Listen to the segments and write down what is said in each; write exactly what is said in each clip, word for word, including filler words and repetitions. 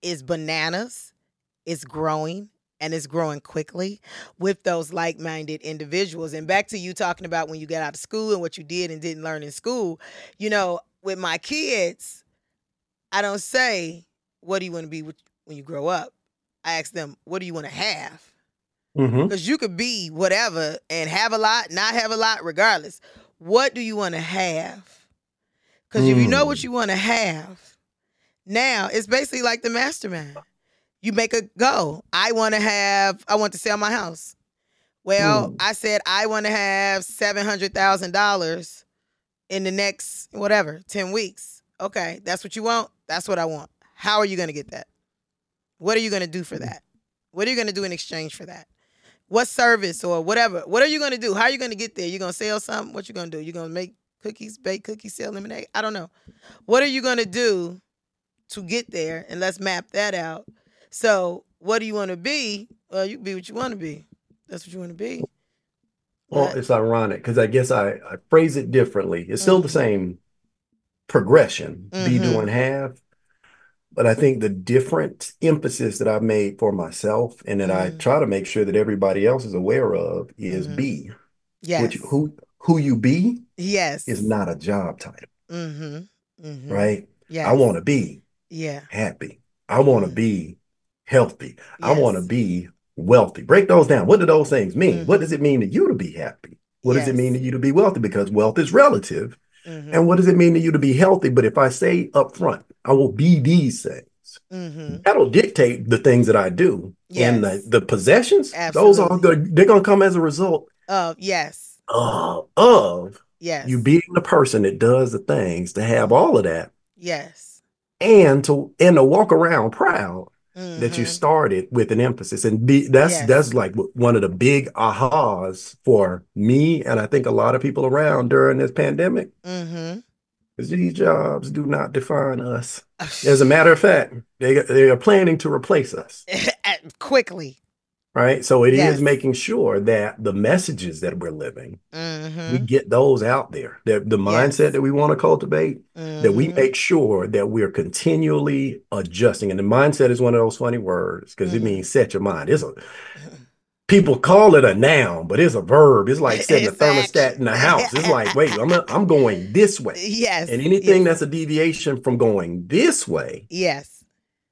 is bananas. It's growing and it's growing quickly with those like-minded individuals. And back to you talking about when you got out of school and what you did and didn't learn in school, you know, with my kids, I don't say, what do you want to be when you grow up? I ask them, what do you want to have? Mm-hmm. Because you could be whatever and have a lot, not have a lot, regardless. What do you want to have? Because if you know what Mm. you want to have, now it's basically like the mastermind. You make a goal. I want to have, I want to sell my house. Well, Mm. I said I want to have seven hundred thousand dollars in the next, whatever, ten weeks. Okay, that's what you want? That's what I want. How are you going to get that? What are you going to do for that? What are you going to do in exchange for that? What service or whatever? What are you going to do? How are you going to get there? You going to sell something? What you going to do? You going to make cookies, bake cookies, sell lemonade? I don't know. What are you going to do to get there? And let's map that out. So what do you want to be? Well, you can be what you want to be. That's what you want to be. Well, But, it's ironic because I guess I, I phrase it differently. It's still the mm-hmm, same progression, be, do, mm-hmm, and have. But I think the different emphasis that I've made for myself and that I mm-hmm, try to make sure that everybody else is aware of is mm-hmm. be. Which Yes. who who you be is Yes. not a job title, Mm-hmm. Mm-hmm. right? I Yes. want to be Yeah. happy. I want to Mm. be healthy. I want to Yes. be wealthy. Break those down. What do those things mean? What Mm-hmm. does it mean to you to be happy? What does it mean Yes. to you to be wealthy? Because wealth is relative. Mm-hmm. And what does it mean to you to be healthy? But if I say up front, I will be these things, Mm-hmm. that'll dictate the things that I do. And the, Yes. the possessions, those are Absolutely. good. They're going to come as a result Oh, yes. of, of you Yes. being the person that does the things to have all of that Yes. and to and to walk around proud that you Mm-hmm. started with an emphasis and be that's Yes. that's like one of the big ahas for me and I think a lot of people around during this pandemic Mm-hmm. because these jobs do not define us. As a matter of fact, they they are planning to replace us. Quickly. Right. So it is Yes. making sure that the messages that we're living, we Mm-hmm. get those out there. That the mindset Yes. that we want to cultivate, that we Mm-hmm. make sure that we're continually adjusting. And the mindset is one of those funny words because it Mm-hmm. means set your mind. It's a people call it a noun, but it's a verb. It's like setting a It's thermostat action. in the house. It's like, wait, I'm a, I'm going this way. Yes. And anything Yes. that's a deviation from going this way, Yes.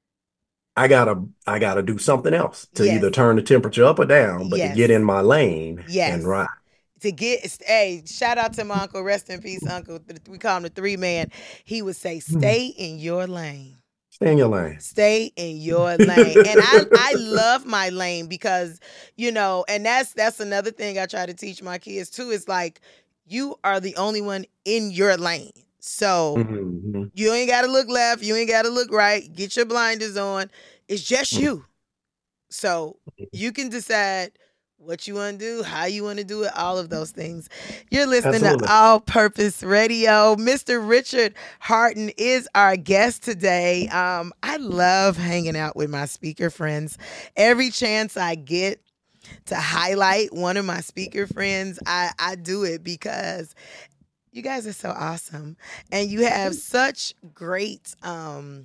I gotta I gotta do something else to Yes. either turn the temperature up or down, but to Yes. get in my lane and Yes. ride. To get, hey, shout out to my uncle, rest in peace, uncle. We call him the three man. He would say, Hmm. stay in your lane. Stay in your lane. Stay in your lane. And I, I love my lane because, you know, and that's that's another thing I try to teach my kids too. Is like, you are the only one in your lane. So Mhm. you ain't got to look left. You ain't got to look right. Get your blinders on. It's just you. So you can decide what you want to do, how you want to do it, all of those things. You're listening Absolutely. to All Purpose Radio. Mister Richard Harton is our guest today. Um, I love hanging out with my speaker friends. Every chance I get to highlight one of my speaker friends, I, I do it because you guys are so awesome. And you have such great um,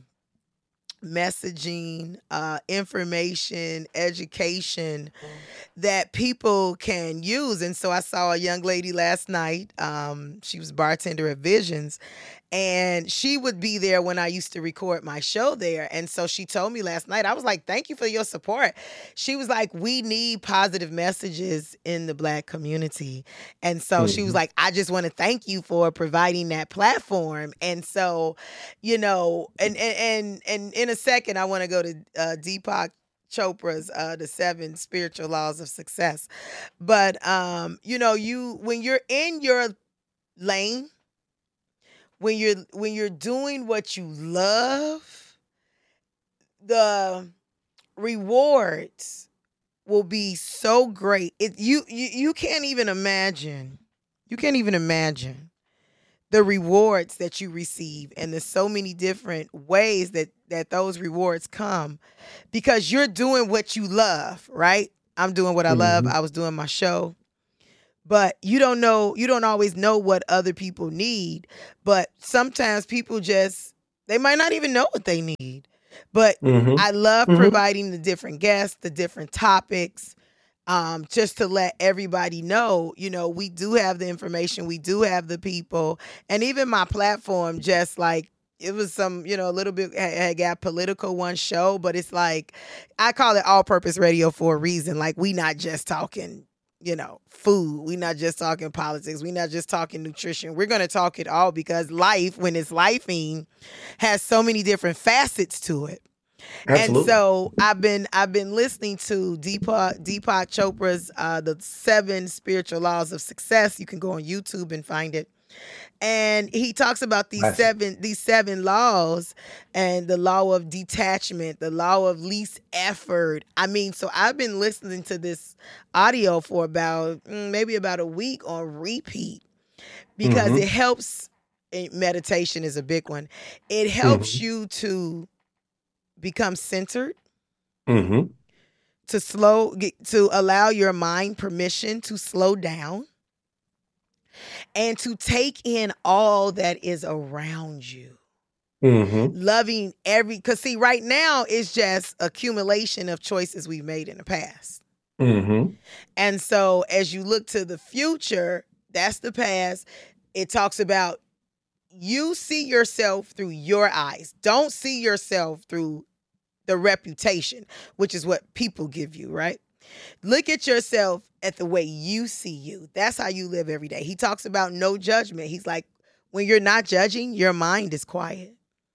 messaging, uh, information, education that people can use. And so I saw a young lady last night. Um, she was bartender at Visions, and she would be there when I used to record my show there. And so she told me last night, I was like, thank you for your support. She was like, we need positive messages in the Black community. And so she was Mhm. like, I just want to thank you for providing that platform. And so, you know, and and and, and in a second, I want to go to uh, Deepak Chopra's uh, The Seven Spiritual Laws of Success. But, um, you know, you when you're in your lane, when you're when you're doing what you love, the rewards will be so great. It you you you can't even imagine. You can't even imagine the rewards that you receive, and there's so many different ways that that those rewards come because you're doing what you love, right? I'm doing what I love. Mhm. I was doing my show. But you don't know, you don't always know what other people need. But sometimes people just, they might not even know what they need. But Mm-hmm. I love Mm-hmm. providing the different guests, the different topics, um, just to let everybody know, you know, we do have the information, we do have the people, and even my platform, just like it was some, you know, a little bit had had got political one show, but it's like I call it all purpose radio for a reason. Like we not just talking, you know, food, we not just talking politics, we not just talking nutrition. We're gonna talk it all because life, when it's lifing, has so many different facets to it. And Absolutely. so I've been I've been listening to Deepak Deepak Chopra's uh, the Seven Spiritual Laws of Success. You can go on YouTube and find it. And he talks about these Classic. seven these seven laws, and the law of detachment, the law of least effort. I mean, so I've been listening to this audio for about mm, maybe about a week on repeat because Mm-hmm. it helps. eh, Meditation is a big one. It helps Mm-hmm. you to become centered, Mm-hmm. to slow get, to allow your mind permission to slow down and to take in all that is around you, Mm-hmm. loving every, because see, right now it's just accumulation of choices we've made in the past. Mm-hmm. And so as you look to the future, that's the past. It talks about you see yourself through your eyes. Don't see yourself through the reputation, which is what people give you, right? Look at yourself at the way you see you. That's how you live every day. He talks about no judgment. He's like, when you're not judging, your mind is quiet.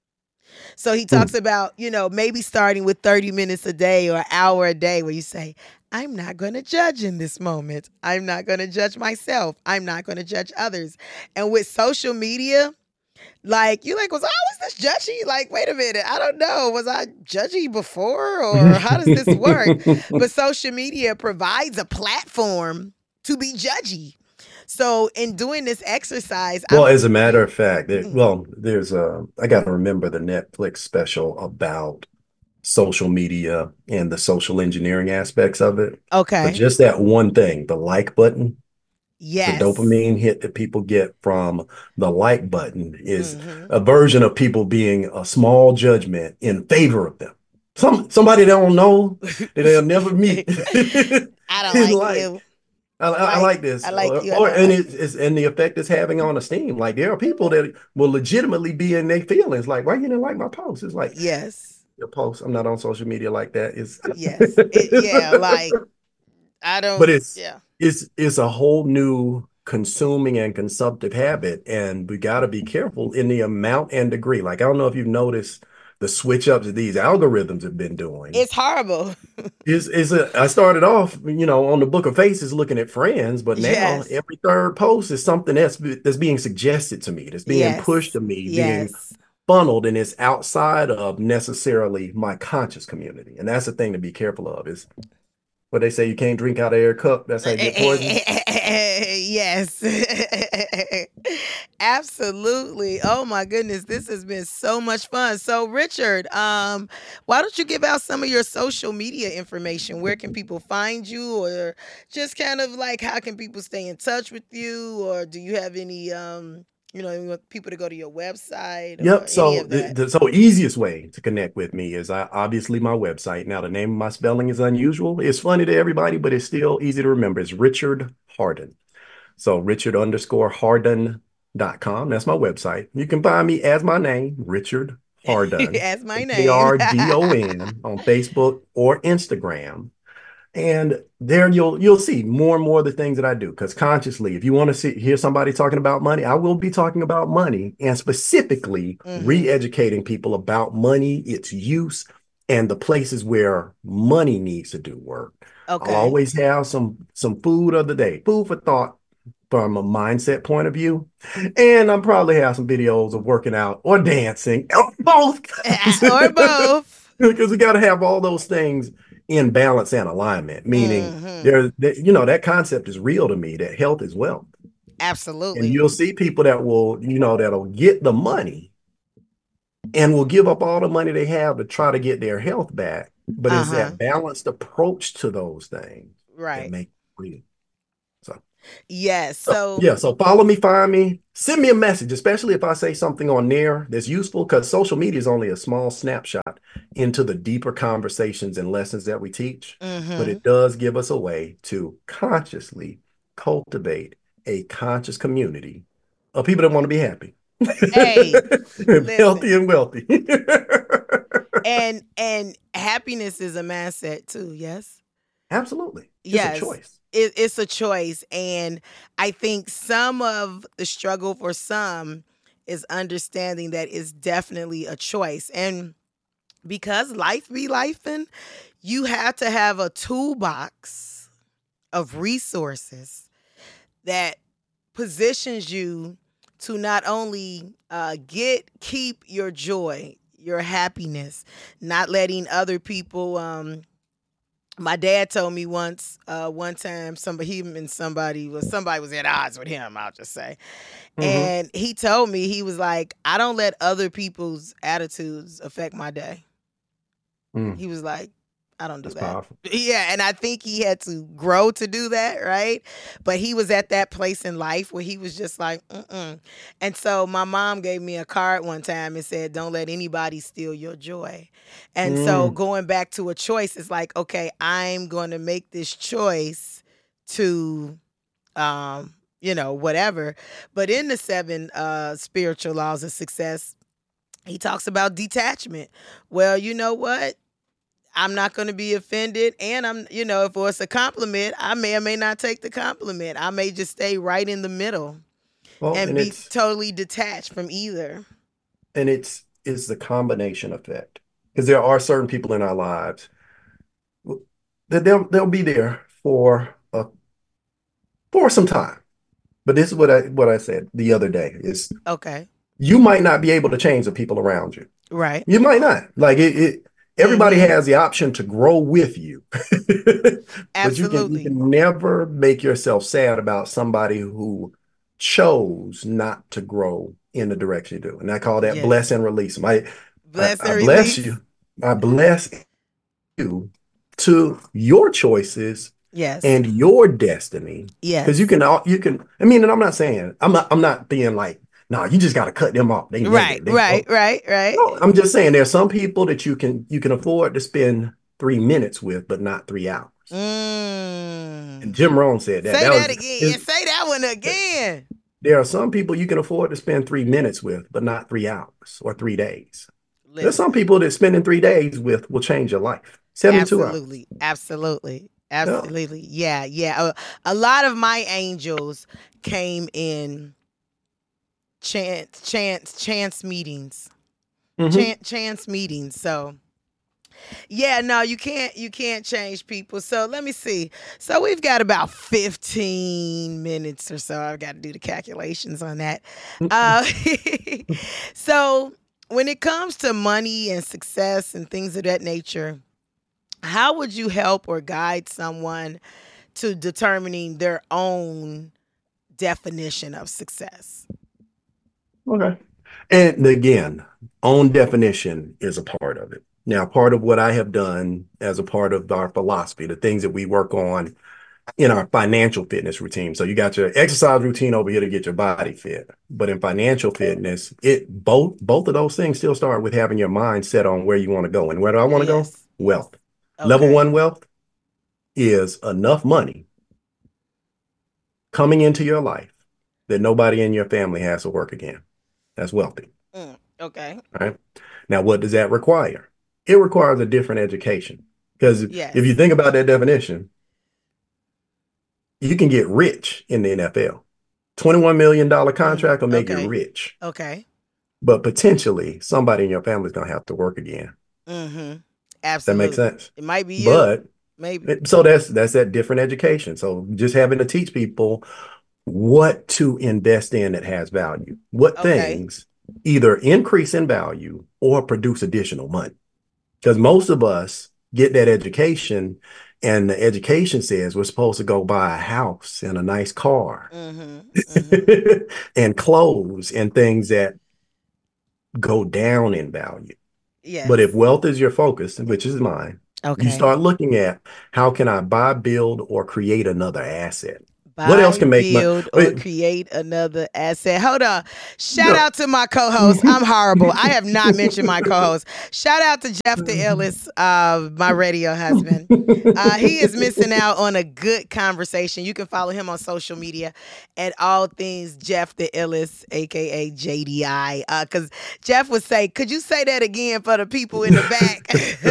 So he talks about, you know, maybe starting with thirty minutes a day or an hour a day where you say, I'm not going to judge in this moment. I'm not going to judge myself. I'm not going to judge others. And with social media, like, you like, was I always this judgy? Like, wait a minute. I don't know. Was I judgy before, or how does this work? But social media provides a platform to be judgy. So in doing this exercise, Well, I'm as a matter of fact, there, mm, well, there's a, I got to remember the Netflix special about social media and the social engineering aspects of it. But okay. just that one thing, the like button, the Yes. dopamine hit that people get from the like button is hmm a version of people being a small judgment in favor of them. Some somebody they don't know that they'll never meet. I don't And like like, you. I, I I Like, like this, I like or, you. I or don't and like it, you. it's and the effect it's having on esteem. Like there are people that will legitimately be in their feelings. Like, why you didn't like my post? It's like Yes. your post. I'm not on social media like that. It's, Yes. It, yeah. Like, I but don't, it's yeah. it's it's a whole new consuming and consumptive habit, and we got to be careful in the amount and degree. Like I don't know if you've noticed the switch ups that these algorithms have been doing. It's horrible. Is is a, I started off, you know, on the Book of Faces looking at friends, but now Yes. every third post is something that's that's being suggested to me, that's being pushed Yes. to me, being Yes. funneled, and it's outside of necessarily my conscious community. And that's the thing to be careful of is what they say you can't drink out of their cup. That's how you get poisoned. Yes. Absolutely. Oh my goodness, this has been so much fun. So Richard, um why don't you give out some of your social media information? Where can people find you, or just kind of like how can people stay in touch with you, or do you have any um you know, you want people to go to your website or Yep. any So of the, that? the so easiest way to connect with me is I, obviously my website. Now the name of my spelling is unusual. It's funny to everybody, but it's still easy to remember. It's Richard Harden. So Richard underscore Harden dot com. That's my website. You can find me as my name, Richard Harden, As my A name. R D O N on Facebook or Instagram. And there you'll you'll see more and more of the things that I do. Because consciously, if you want to see hear somebody talking about money, I will be talking about money and specifically hmm re-educating people about money, its use, and the places where money needs to do work. I'll Okay. always have some some food of the day, food for thought from a mindset point of view. And I'll probably have some videos of working out or dancing, or both. Or both. Because we got to have all those things in balance and alignment, meaning hmm there, that, you know, that concept is real to me, that health is wealth. And Absolutely. you'll see people that will, you know, that'll get the money and will give up all the money they have to try to get their health back. But it's Uh-huh. that balanced approach to those things that Right. make it real. So, Yes. so So, yeah, so follow me, find me, send me a message, especially if I say something on there that's useful, because social media is only a small snapshot. into the deeper conversations and lessons that we teach, but Mm-hmm. it does give us a way to consciously cultivate a conscious community of people that want to be happy, Hey, listen. healthy and wealthy. And and happiness is a mindset too, yes? Absolutely. It's a Yes. choice. It, it's a choice. And I think some of the struggle for some is understanding that it's definitely a choice. And because life be lifing, you have to have a toolbox of resources that positions you to not only uh, get keep your joy, your happiness, not letting other people. Um, my dad told me once, uh, one time, somebody him and somebody was somebody was at odds with him. I'll just say, Hmm. and he told me he was like, I don't let other people's attitudes affect my day. Mm, He was like, I don't do that's that. powerful. Yeah, and I think he had to grow to do that, right? But he was at that place in life where he was just like, mm-mm. And so my mom gave me a card one time and said, don't let anybody steal your joy. And so Mm, going back to a choice, it's like, okay, I'm going to make this choice to, um, you know, whatever. But in the seven uh, spiritual laws of success, he talks about detachment. Well, you know what? I'm not going to be offended. And I'm, you know, if it's a compliment, I may or may not take the compliment. I may just stay right in the middle well, and and be it's totally detached from either. and it's it's the combination effect because there are certain people in our lives that they'll they'll be there for uh, for some time. But this is what I what I said the other day is Okay. you might not be able to change the people around you. Right. You might not. Like it, it everybody Mm-hmm. has the option to grow with you. But you can you Absolutely. can never make yourself sad about somebody who chose not to grow in the direction you do. And I call that bless Yes. and release. My I, Bless I and bless release. you. I bless you to your choices Yes. and your destiny. Because you Yes. can all you can, I mean, and I'm not saying I'm not I'm not being like, no, you just gotta cut them off. They Right. negative. They Right. oh. Right. Right. No, I'm just saying there's some people that you can you can afford to spend three minutes with, but not three hours. And Mm. Jim Rohn said that. Say That that was again. his, Say that one again. there are some people you can afford to spend three minutes with, but not three hours or three days. There's some Listen. people that spending three days with will change your life. seventy-two hours. Absolutely. Absolutely. Yeah. Absolutely. Yeah. Yeah. A, a lot of my angels came in chance, chance, chance meetings. Hmm. Chance, chance meetings. So yeah, no, you can't you can't change people. So let me see. So we've got about fifteen minutes or so. I've got to do the calculations on that. Uh, so when it comes to money and success and things of that nature, how would you help or guide someone to determining their own definition of success? Okay. And again, own definition is a part of it. Now, part of what I have done as a part of our philosophy, the things that we work on in our financial fitness routine. So you got your exercise routine over here to get your body fit. But in financial fitness, it both both of those things still start with having your mind set on where you want to go. And where do I want to go? Yes, yes. Wealth. Level Okay. one wealth is enough money coming into your life that nobody in your family has to work again. That's wealthy. Mm, okay. Right. Now, what does that require? It requires a different education. Because if you Yes. think about that definition, you can get rich in the N F L. twenty-one million dollars Mm, contract will make you okay. rich, Okay. but potentially somebody in your family is going to have to work again. Mm-hmm. That makes Absolutely. sense. It might be you. But Maybe. it- so that's that's that different education. So just having to teach people what to invest in that has value, what Okay. things either increase in value or produce additional money. Because most of us get that education, and the education says we're supposed to go buy a house and a nice car Mm-hmm. Mm-hmm. and clothes and things that go down in value. But if Yes. wealth is your focus, which is mine, you Okay. start looking at how can I buy, build, or create another asset? What else Buy, can make money? build, or create another asset. Hold on. Shout No. out to my co-host. I'm horrible. I have not mentioned my co-host. Shout out to Jeff the Ellis, uh, my radio husband. Uh, he is missing out on a good conversation. You can follow him on social media at all things Jeff the Ellis, aka J D I. Because uh, Jeff would say, "Could you say that again for the people in the back?"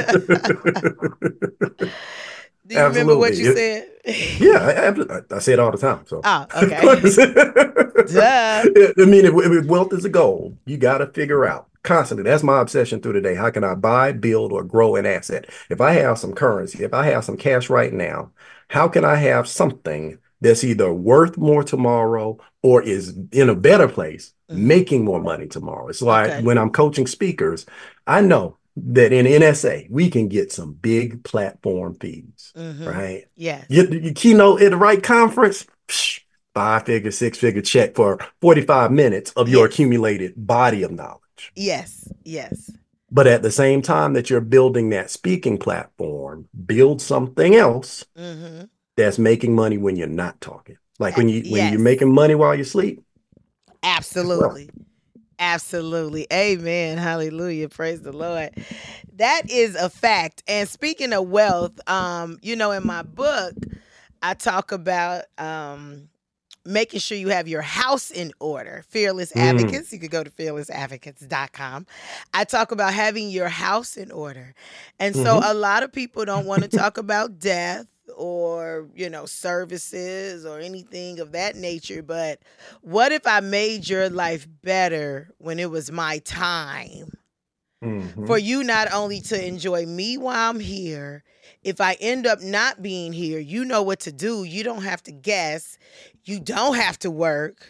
Do you Absolutely. remember what you It, said? Yeah, I, I, I say it all the time. So, oh, okay. Duh. I mean, if, if wealth is a goal, you got to figure out constantly. That's my obsession through the day. How can I buy, build, or grow an asset? If I have some currency, if I have some cash right now, how can I have something that's either worth more tomorrow or is in a better place, mm-hmm. making more money tomorrow? It's like okay. when I'm coaching speakers, I know that in N S A, we can get some big platform fees, mm-hmm. right? Yes. Get the keynote at the right conference, psh, five figure, six figure check for forty-five minutes of your yes. accumulated body of knowledge. Yes, yes. But at the same time that you're building that speaking platform, build something else mm-hmm. that's making money when you're not talking. Like when you yes. when you're making money while you sleep. Absolutely. Well, Absolutely. Amen. Hallelujah. Praise the Lord. That is a fact. And speaking of wealth, um, you know, in my book, I talk about um, making sure you have your house in order. Fearless mm. Advocates. You could go to fearless advocates dot com. I talk about having your house in order. And so mm-hmm. a lot of people don't want to talk about death or, you know, services or anything of that nature. But what if I made your life better when it was my time? Mm-hmm. For you not only to enjoy me while I'm here, if I end up not being here, you know what to do. You don't have to guess. You don't have to work.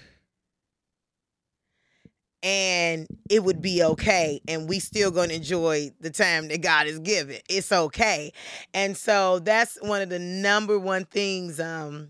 And it would be okay. And we still going to enjoy the time that God has given. It's okay. And so that's one of the number one things um,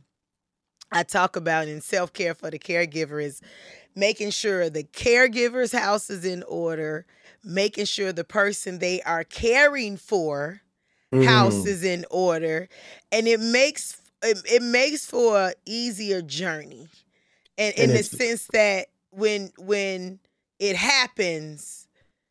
I talk about in self-care for the caregiver is making sure the caregiver's house is in order, making sure the person they are caring for mm. house is in order. And it makes it, it makes for an easier journey. And, and in the sense that when when it happens,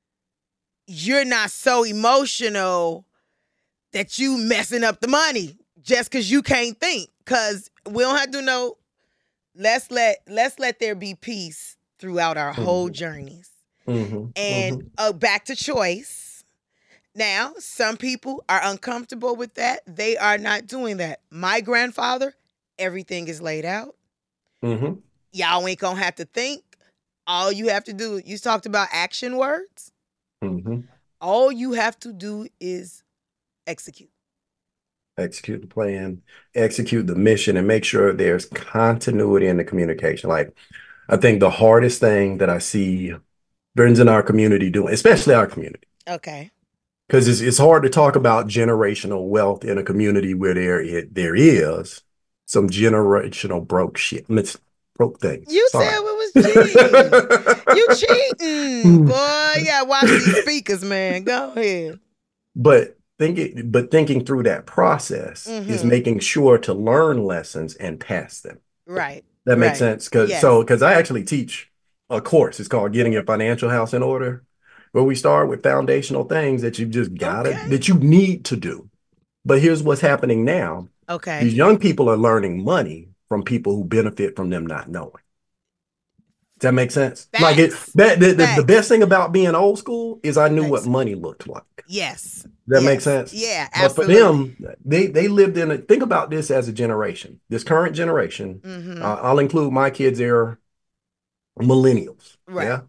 you're not so emotional that you messing up the money just because you can't think. Because we don't have to know. Let's let let's let there be peace throughout our mm-hmm. whole journeys. Mm-hmm. And mm-hmm. Uh, back to choice. Now, some people are uncomfortable with that. They are not doing that. My grandfather, everything is laid out. Mm-hmm. Y'all ain't gonna have to think. All you have to do, you talked about action words. Mm-hmm. All you have to do is execute. Execute the plan, execute the mission, and make sure there's continuity in the communication. Like, I think the hardest thing that I see friends in our community doing, especially our community. Okay. Because it's, it's hard to talk about generational wealth in a community where there, it, there is some generational broke shit. It's broke things. You Sorry. said it was cheating. You cheating. Boy, you gotta watch these speakers, man. Go ahead. But thinking, but thinking through that process mm-hmm. is making sure to learn lessons and pass them. Right. That makes right. sense. Because yes. so because I actually teach a course. It's called Getting Your Financial House in Order, where we start with foundational things that you just gotta okay. that you need to do. But here's what's happening now. Okay. These young people are learning money from people who benefit from them not knowing. Does that make sense? Facts. Like it, that, the, the, the best thing about being old school is I knew Facts. What money looked like. Yes. Does that yes. make sense? Yeah, absolutely. But for them, they they lived in a, think about this as a generation. This current generation, mm-hmm. uh, I'll include my kids, they're millennials. Right. Yeah.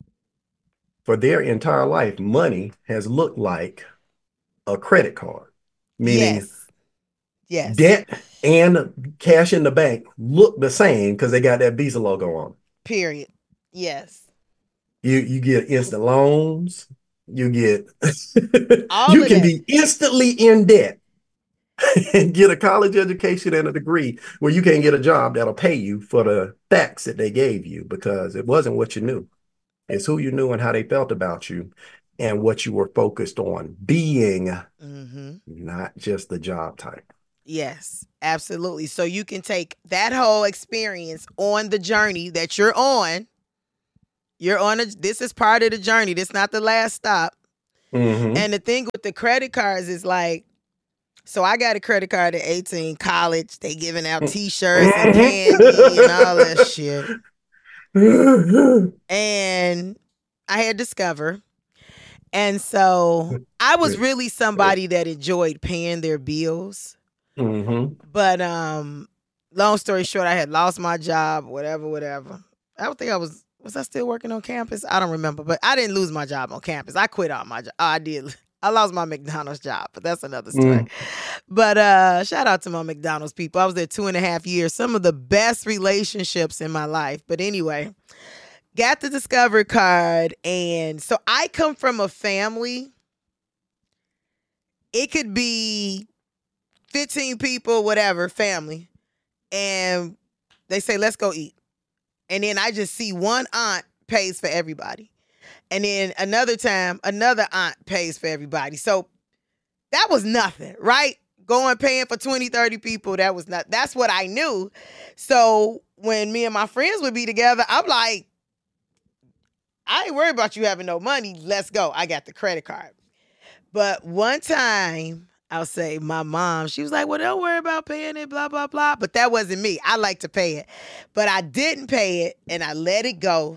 For their entire life, money has looked like a credit card, meaning yes. Yes. debt and cash in the bank look the same because they got that Visa logo on. Period. Yes. You you get instant loans. You get All you of can that. be instantly in debt and get a college education and a degree where you can't get a job that'll pay you for the facts that they gave you because it wasn't what you knew. It's who you knew and how they felt about you and what you were focused on being, mm-hmm. not just the job type. Yes, absolutely. So you can take that whole experience on the journey that you're on. You're on a this is part of the journey. This not the last stop. Mm-hmm. And the thing with the credit cards is like, so I got a credit card at eighteen, college. They giving out t-shirts and candy and all that shit. And I had Discover. And so I was really somebody that enjoyed paying their bills. Mm-hmm. But um, long story short, I had lost my job, whatever, whatever. I don't think I was, was I still working on campus? I don't remember, but I didn't lose my job on campus. I quit all my job. Oh, I did. I lost my McDonald's job, but that's another story. Mm. But uh, shout out to my McDonald's people. I was there two and a half years. Some of the best relationships in my life. But anyway, got the Discover card. And so I come from a family. It could be fifteen people, whatever, family. And they say, let's go eat. And then I just see one aunt pays for everybody. And then another time, another aunt pays for everybody. So that was nothing, right? Going paying for twenty, thirty people, that was not, that's what I knew. So when me and my friends would be together, I'm like, I ain't worried about you having no money. Let's go. I got the credit card. But one time, I'll say my mom, she was like, well, don't worry about paying it, blah, blah, blah. But that wasn't me. I like to pay it. But I didn't pay it and I let it go.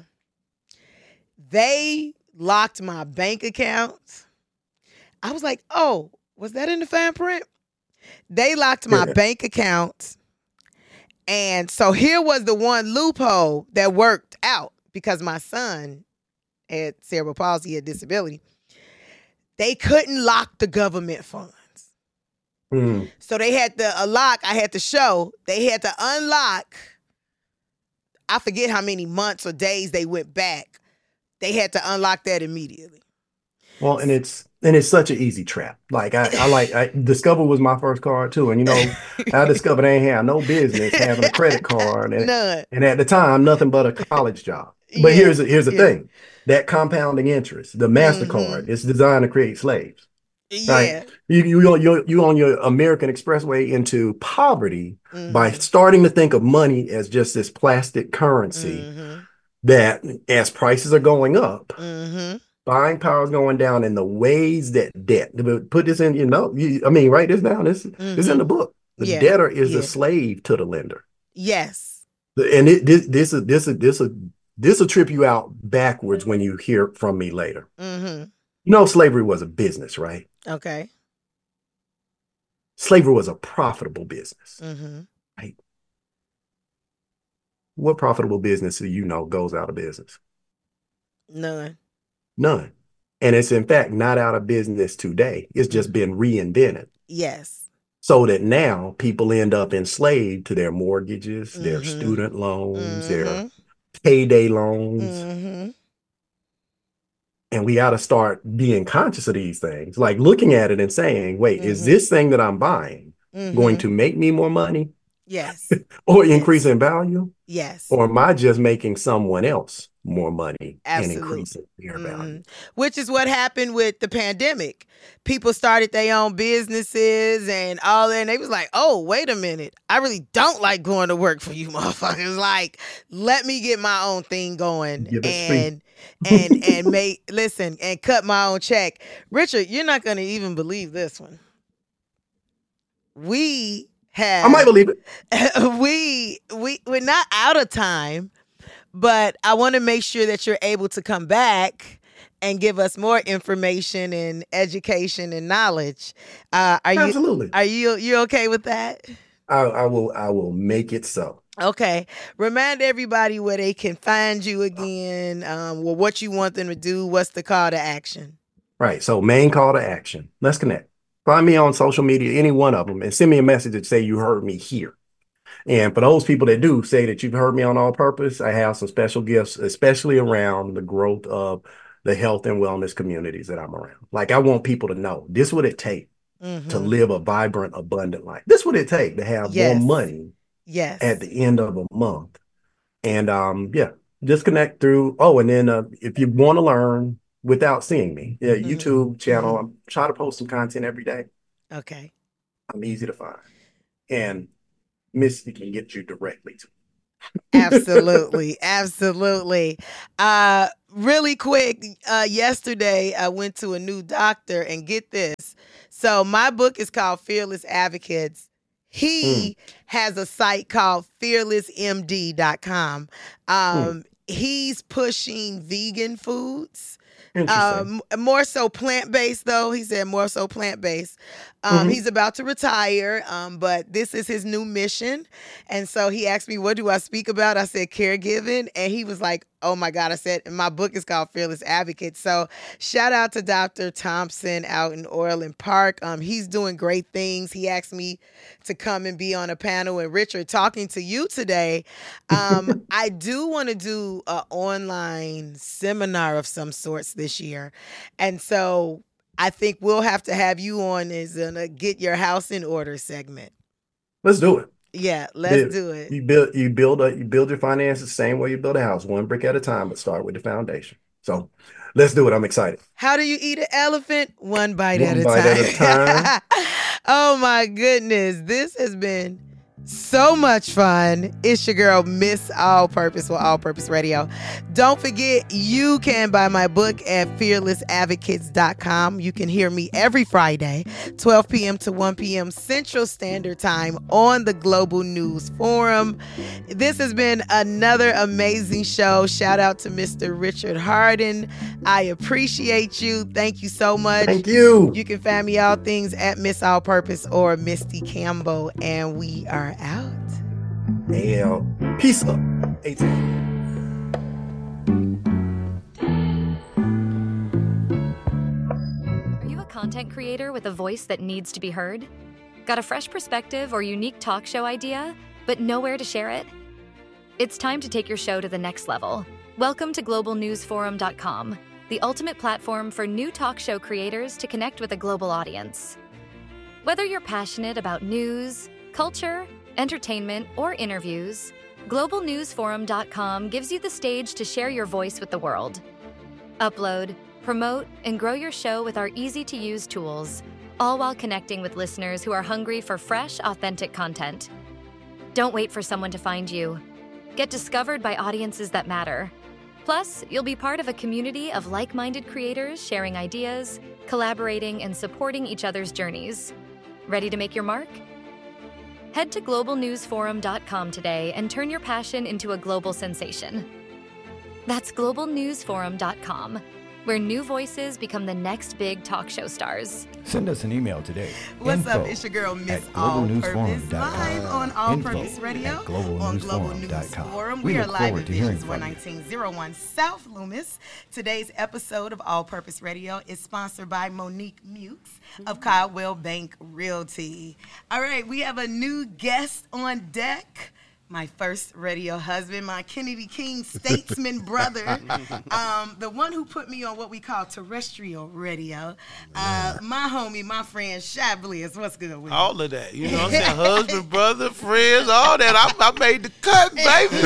They locked my bank account. I was like, oh, was that in the fine print? They locked my bank account. And so here was the one loophole that worked out because my son had cerebral palsy, had disability. They couldn't lock the government funds. Mm. So they had to unlock, I had to show, they had to unlock, I forget how many months or days they went back. They had to unlock that immediately. Well, and it's and it's such an easy trap. Like I, I like I Discover was my first card too, and you know I discovered I ain't had no business having a credit card, and, None. and at the time nothing but a college job. But Yeah, here's here's the yeah. thing, that compounding interest, the MasterCard, Mhm. is designed to create slaves. Yeah. Right? You you you you on your American Expressway into poverty Mhm. by starting to think of money as just this plastic currency Mhm. that, as prices are going up, Mhm. buying power is going down in the ways that debt. Put this in, you know, you, I mean, write this down. This is in the book. The Yeah. debtor is Yeah. a slave to the lender. Yes. And it, this this is this is this is this will trip you out backwards when you hear from me later. Mhm. You know, slavery was a business, right? Okay. Slavery was a profitable business. Mhm. Right? What profitable business do you know goes out of business? None. None. And it's in fact not out of business today. It's just been reinvented. Yes. So that now people end up enslaved to their mortgages, their Mhm. student loans, their Mhm. payday loans. Mhm. And we got to start being conscious of these things, like looking at it and saying, wait, is Mhm. this thing that I'm buying going Mhm. to make me more money Yes. or Yes. increase in value? Yes. Or am I just making someone else more money and Absolutely. increasing their value? Mhm. Which is what happened with the pandemic. People started their own businesses and all that. And they was like, oh, wait a minute. I really don't like going to work for you motherfuckers. Like, let me get my own thing going Give it and and and make listen and cut my own check. Richard, you're not gonna even believe this one. We have I might believe it. we we we're not out of time, but I want to make sure that you're able to come back and give us more information and education and knowledge. Uh, are you Absolutely. are you you okay with that? I, I will I will make it so. Okay. Remind everybody where they can find you again. Um, well, what you want them to do. What's the call to action? Right. So main call to action. Let's connect. Find me on social media, any one of them, and send me a message that say you heard me here. And for those people that do say that you've heard me on All Purpose, I have some special gifts, especially around the growth of the health and wellness communities that I'm around. Like I want people to know this is what it takes Mhm. to live a vibrant, abundant life. This is what it takes to have Yes. more money Yes. at the end of a month. And um, yeah, just connect through. Oh, and then uh, if you want to learn without seeing me, yeah, Mhm. YouTube channel. Mhm. I'm trying to post some content every day. Okay. I'm easy to find. and Misty can get you directly to. Absolutely, absolutely. Uh, really quick, uh, yesterday I went to a new doctor, and get this. So my book is called Fearless Advocates. Mm, He has a site called fearless m d dot com. mm, Um, he's pushing vegan foods. interesting. Um, more so plant based, though. He said more so plant based. Um, Hmm. he's about to retire, um, but this is his new mission. And so he asked me, what do I speak about? I said, caregiving. And he was like, oh my God. I said, my book is called Fearless Advocate. So shout out to Doctor Thompson out in Orland Park. Um, he's doing great things. He asked me to come and be on a panel. And Richard, talking to you today, um, I do want to do an online seminar of some sorts this year. And so I think we'll have to have you on as a get your house in order segment. Let's do it. Yeah, let's Build- do it. You build you build a you build your finances the same way you build a house, one brick at a time, but start with the foundation. So let's do it. I'm excited. How do you eat an elephant? One bite at One a bite time. at a time. Oh my goodness. This has been so much fun. It's your girl, Miss All Purpose for All Purpose Radio. Don't forget, you can buy my book at fearless advocates dot com. You can hear me every Friday, twelve p.m. to one p.m. Central Standard Time on the Global News Forum. This has been another amazing show. Shout out to Mister Richard Harden. I appreciate you. Thank you so much. Thank you. You can find me all things at Miss All Purpose or Misty Campbell, and we are out. Yeah. Peace up. eighteen. Are you a content creator with a voice that needs to be heard? Got a fresh perspective or unique talk show idea, but nowhere to share it? It's time to take your show to the next level. Welcome to global news forum dot com, the ultimate platform for new talk show creators to connect with a global audience. Whether you're passionate about news, culture, entertainment, or interviews, global news forum dot com gives you the stage to share your voice with the world. Upload, promote, and grow your show with our easy-to-use tools, all while connecting with listeners who are hungry for fresh, authentic content. Don't wait for someone to find you. Get discovered by audiences that matter. Plus, you'll be part of a community of like-minded creators sharing ideas, collaborating, and supporting each other's journeys. Ready to make your mark? Head to global news forum dot com today and turn your passion into a global sensation. That's global news forum dot com, where new voices become the next big talk show stars. Send us an email today. What's up? Info It's your girl, Miss at All global news Purpose, forum dot com. live on All Info Purpose Radio at global on news Global forum News dot com. Forum. We We, are look live forward at to hearing Visions from one you. nineteen oh one South Loomis. Today's episode of All Purpose Radio is sponsored by Monique Mukes of Caldwell Bank Realty. All right, we have a new guest on deck. My first radio husband, my Kennedy King statesman brother, um, the one who put me on what we call terrestrial radio. Uh, my homie, my friend, Shy Bliss. What's good with you? All of that. You know what I'm saying? Husband, brother, friends, all that. I, I made the cut, baby.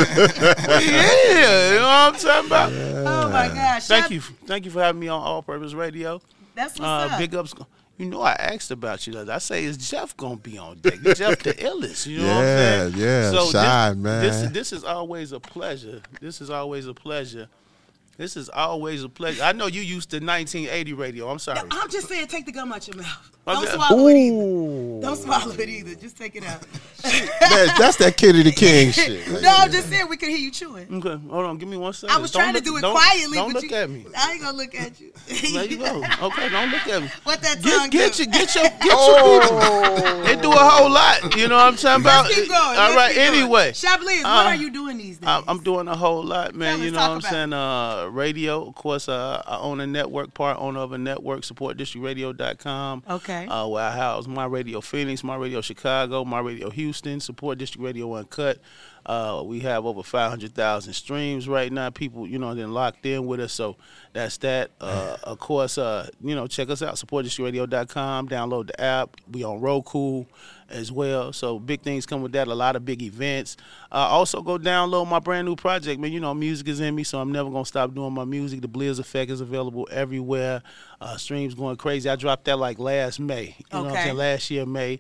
Yeah. You know what I'm talking about? Oh my gosh. Thank Shy- you. Thank you for having me on All Purpose Radio. That's what's Uh, up. big ups. You know, I asked about you. I say, is Jeff going to be on deck? Jeff the illest. You know what I'm saying? Yeah, yeah. Shy, this, man. This, this is always a pleasure. This is always a pleasure. This is always a pleasure. I know you used to nineteen eighty radio. I'm sorry. I'm just saying, take the gum out your mouth. Okay. Don't swallow it either. Don't swallow it either. Just take it out. That- that's that Kennedy King shit. No, I'm just saying we can hear you chewing. Okay, hold on. Give me one second. I was Don't trying look- to do it don't- quietly, Don't but look you, at me. I ain't gonna look at you. There you go. Okay, don't look at me. What that Get, tongue get do? your, get your, get your people. They do a whole lot. You know what I'm talking about? Let's keep going. All Let's right. keep going. Anyway, Shabliz, Uh, what are you doing these days? I- I'm doing a whole lot, man. Tell you us, know talk what I'm about saying? Uh, radio, of course. Uh, I own a network, part owner of a network, support district radio dot com. Okay. Uh, where I house my radio Phoenix, my radio Chicago, my radio Houston, support District Radio Uncut. Uh, we have over five hundred thousand streams right now. People, you know, then locked in with us. So that's that. Uh, of course, uh, you know, check us out, support district radio dot com. Download the app. We on Roku as well. So big things come with that. A lot of big events. Uh, also go download my brand new project, man. You know, music is in me, so I'm never going to stop doing my music. The Blizz Effect is available everywhere. Uh, streams going crazy. I dropped that like last May. You know what I'm Okay. saying? Last year, May.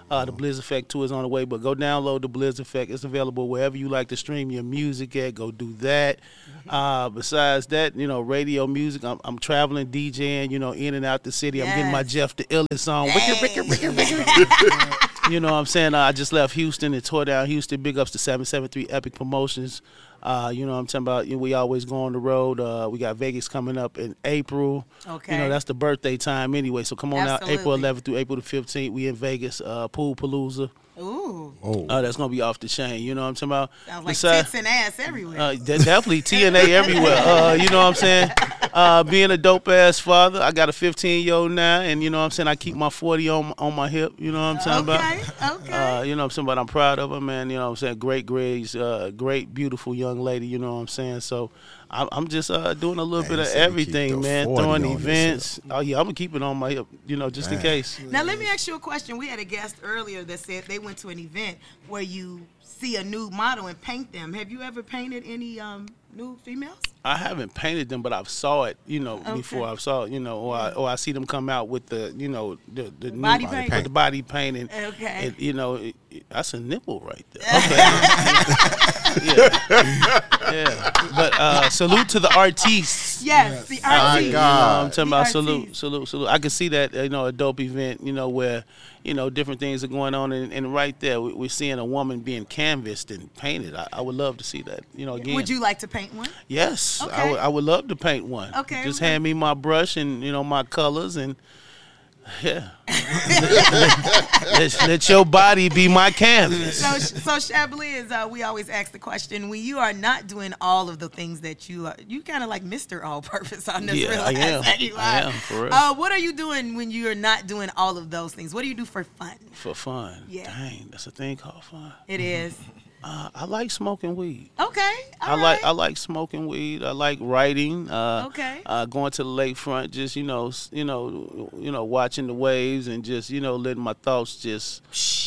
Uh, the Blizz Effect tour is on the way, but go download the Blizz Effect. It's available wherever you like to stream your music at. Go do that. Uh, besides that, you know, radio music. I'm, I'm traveling, DJing, you know, in and out the city. I'm getting my Yes. Jeff the Illest song. Wicked, wicked, wicked, wicked. You know what I'm saying? Uh, I just left Houston and tore down Houston. Big ups to seven seven three Epic Promotions. Uh, you know what I'm talking about? You know, we always go on the road. Uh, we got Vegas coming up in April. Okay. You know, that's the birthday time anyway. So come on out, April Absolutely. eleventh through April the fifteenth. We in Vegas, uh, Pool Palooza. Ooh. Oh, Uh, that's going to be off the chain. You know what I'm talking about? Sounds like Besides- tits and ass everywhere. uh, de- definitely T N A everywhere. Uh, you know what I'm saying? Uh, being a dope ass father, I got a fifteen year old now, and you know what I'm saying. I keep my forty on on my hip. You know what I'm talking okay. about? Okay. Uh, you know what I'm saying? But I'm proud of her, man. You know what I'm saying? Great grades, uh, great, beautiful young lady. You know what I'm saying? So I'm, I'm just uh, doing a little Man, bit you of said you keep everything, the man. forty Throwing on this events. Oh yeah, I'm gonna keep it on my hip. You know, just in Man. case. Now let me ask you a question. We had a guest earlier that said they went to an event where you see a nude model and paint them. Have you ever painted any um, nude females? I haven't painted them, but I've saw it, you know, Okay. before I've saw it, you know, or I, or I see them come out with the, you know, the the new- Body paint? with the body paint, and Okay. it, you know, it, it- that's a nipple right there. Okay. yeah. yeah, but uh, salute to the artists. Yes, the My artiste. You know, God. I'm talking The about artiste. salute, salute, salute. I can see that, you know, a dope event, you know, where, you know, different things are going on, and, and right there, we, we're seeing a woman being canvassed and painted. I, I would love to see that, you know, again. Would you like to paint one? Yes, I Okay. would. I would love to paint one. Okay, just okay. hand me my brush and you know my colors and yeah. let, let your body be my canvas. So, so Chablis, is, uh, we always ask the question: when you are not doing all of the things that you are, you kind of like Mister All-Purpose on this. Yeah, real I am. that you I are. am, for real. Uh, what are you doing when you are not doing all of those things? What do you do for fun? For fun. Yeah. Dang, that's a thing called fun. It is Uh, I like smoking weed. okay. I all like right. I like smoking weed. I like writing. Uh, Okay. Uh, going to the lakefront, just you know, s- you know, you know, watching the waves and just you know, letting my thoughts just.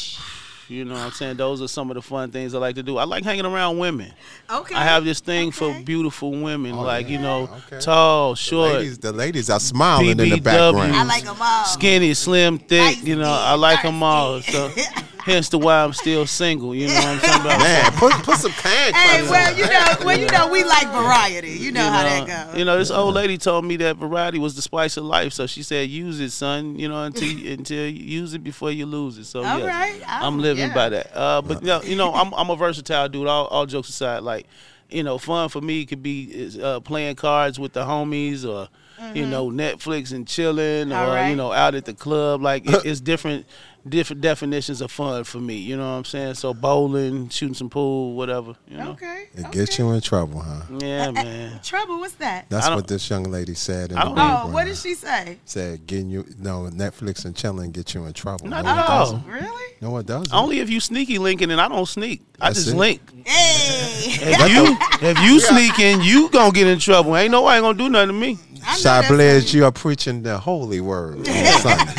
You know what I'm saying? Those are some of the fun things I like to do. I like hanging around women. Okay. I have this thing Okay. for beautiful women, Oh, like, yeah. you know, Okay. tall, short, ladies, the ladies are smiling in the B B W. background. I like them all. skinny, slim, thick. Light You know, skin, I like dark them all. So, skin. hence the why I'm still single. You know what I'm talking about? Man, put put some can Hey, clips well, on. you know, well, you know, we like variety. You know, You how know, that goes. You know, this old lady told me that variety was the spice of life. So she said, "Use it, son. You know, until you, until you use it before you lose it." So All yes, right. I'm Oh, living yeah. by that. Uh, but you know, you know, I'm I'm a versatile dude. All, all jokes aside, like, you know, fun for me could be is, uh, playing cards with the homies, or you know, Netflix and chilling, Mm-hmm. All or right. you know, out at the club. Like it, it's different. Different definitions of fun for me, you know what I'm saying? So bowling, shooting some pool, whatever, you know. Okay. It okay. gets you in trouble, huh? Yeah, man. Trouble. What's that? That's I don't- what this young lady said in I the don't- background. Oh, what did she say? Said getting you no Netflix and chilling get you in trouble. Not no, at it all. doesn't. Really? No, it doesn't. Only if you sneaky linking, and I don't sneak. I That's just it. link. Hey. If you if you sneaking, you gonna get in trouble. Ain't nobody gonna do nothing to me. I know that's Chablis, you are preaching the holy word on Sunday.